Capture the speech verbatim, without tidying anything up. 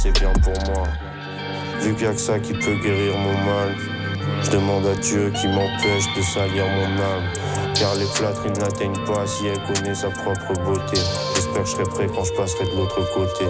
c'est bien pour moi. Vu qu'il y a que ça qui peut guérir mon mal, je demande à Dieu qui m'empêche de salir mon âme. Car les flatteries n'atteignent pas si elle connaît sa propre beauté. J'espère que je serai prêt quand je passerai de l'autre côté.